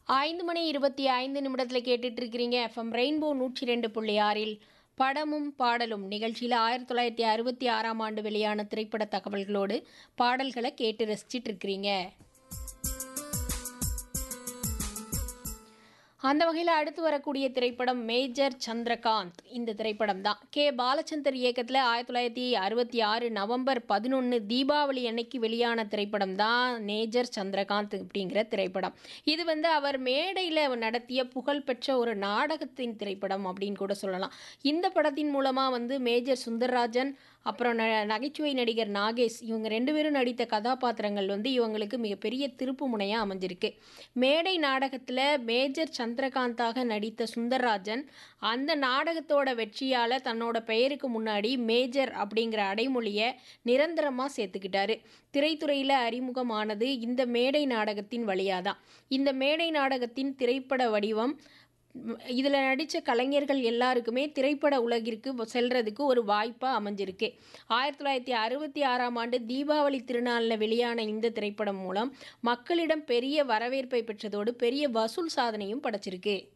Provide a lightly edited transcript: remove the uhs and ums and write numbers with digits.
5:25 கேட்டுட்டு இருக்கிறீங்க FM rainbow 102.6இல் படமும் பாடலும் நிகழ்ச்சியில் 1966ஆம் ஆண்டு வெளியான திரைப்பட தகவல்களோடு பாடல்களை கேட்டு ரசிச்சிட்டு இருக்கிறீங்க. அந்த வகையில் அடுத்து வரக்கூடிய திரைப்படம் மேஜர் சந்திரகாந்த். இந்த திரைப்படம் தான் பாலச்சந்தர் இயக்கத்தில் 1966 நவம்பர் 11 தீபாவளி அன்னைக்கு வெளியான திரைப்படம் தான் மேஜர் சந்திரகாந்த் அப்படிங்கிற திரைப்படம். இது அவர் மேடையில் நடத்திய புகழ்பெற்ற ஒரு நாடகத்தின் திரைப்படம் அப்படின்னு கூட சொல்லலாம். இந்த படத்தின் மூலமாக மேஜர் சுந்தர்ராஜன் அப்புறம் நகைச்சுவை நடிகர் நாகேஷ் இவங்க 2 பேரும் நடித்த கதாபாத்திரங்கள் இவங்களுக்கு மிகப்பெரிய திருப்பு முனையாக அமைஞ்சிருக்கு. மேடை நாடகத்தில் மேஜர் சந்திரகாந்தாக நடித்த சுந்தர்ராஜன் அந்த நாடகத்தோட வெற்றியால் தன்னோட பெயருக்கு முன்னாடி மேஜர் அப்படிங்கிற அடைமொழியை நிரந்தரமாக சேர்த்துக்கிட்டாரு. திரைத்துறையில் அறிமுகமானது இந்த மேடை நாடகத்தின் வழியாக தான். இந்த மேடை நாடகத்தின் திரைப்பட வடிவம் இதில் நடித்த கலைஞர்கள் எல்லாருக்குமே திரைப்பட உலகிற்கு செல்றதுக்கு ஒரு வாய்ப்பாக அமைஞ்சிருக்கு. 1966ஆம் ஆண்டு தீபாவளி திருநாளில் வெளியான இந்த திரைப்படம் மூலம் மக்களிடம் பெரிய வரவேற்பை பெற்றதோடு பெரிய வசூல் சாதனையும் படைச்சிருக்கு.